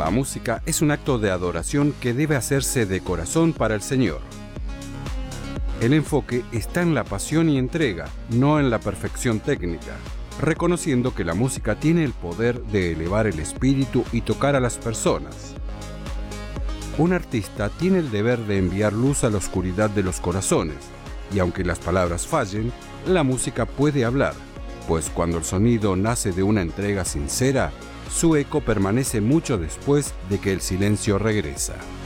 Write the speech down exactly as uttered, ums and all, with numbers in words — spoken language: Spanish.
La música es un acto de adoración que debe hacerse de corazón para el Señor. El enfoque está en la pasión y entrega, no en la perfección técnica, reconociendo que la música tiene el poder de elevar el espíritu y tocar a las personas. Un artista tiene el deber de enviar luz a la oscuridad de los corazones, y aunque las palabras fallen, la música puede hablar, pues cuando el sonido nace de una entrega sincera, su eco permanece mucho después de que el silencio regresa.